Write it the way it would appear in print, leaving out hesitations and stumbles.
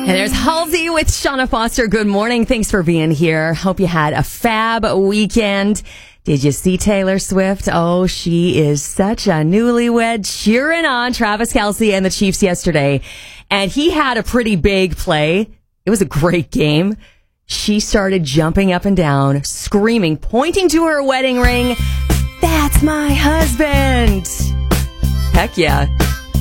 And there's Halsey with Shauna Foster. Good morning. Thanks for being here. Hope you had a fab weekend. Did you see Taylor Swift? Oh, she is such a newlywed, cheering on Travis Kelce and the Chiefs yesterday. And he had a pretty big play. It was a great game. She started jumping up and down, screaming, pointing to her wedding ring. That's my husband. Heck yeah.